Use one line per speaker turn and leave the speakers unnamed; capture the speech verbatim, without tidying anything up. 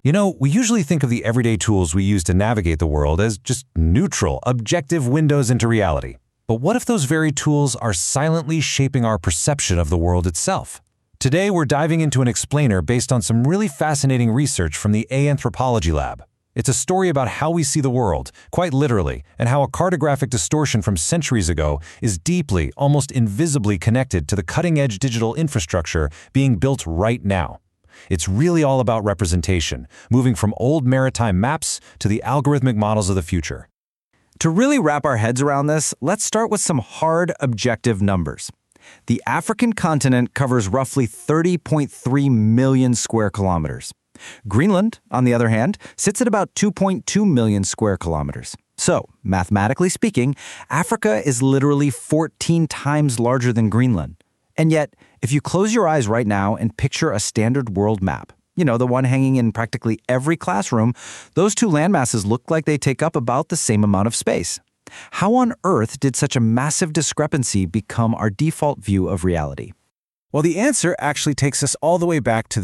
You know, we usually think of the everyday tools we use to navigate the world as just neutral, objective windows into reality. But what if those very tools are silently shaping our perception of the world itself? Today, we're diving into an explainer based on some really fascinating research from the A Anthropology Lab. It's a story about how we see the world, quite literally, and how a cartographic distortion from centuries ago is deeply, almost invisibly connected to the cutting-edge digital infrastructure being built right now. It's really all about representation, moving from old maritime maps to the algorithmic models of the future.
To really wrap our heads around this, let's start with some hard, objective numbers. The African continent covers roughly thirty point three million square kilometers. Greenland, on the other hand, sits at about two point two million square kilometers. So, mathematically speaking, Africa is literally fourteen times larger than Greenland. And yet, if you close your eyes right now and picture a standard world map, you know, the one hanging in practically every classroom, those two landmasses look like they take up about the same amount of space. How on earth did such a massive discrepancy become our default view of reality?
Well, the answer actually takes us all the way back to